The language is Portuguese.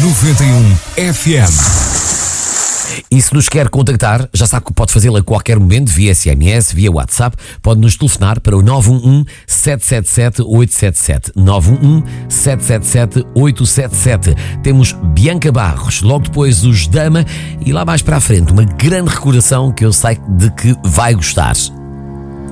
91 FM. E se nos quer contactar, já sabe que pode fazê-lo a qualquer momento, via SMS, via WhatsApp. Pode nos telefonar para o 911-777-877. 911-777-877. Temos Bianca Barros, logo depois os Dama e lá mais para a frente uma grande recordação que eu sei de que vai gostar.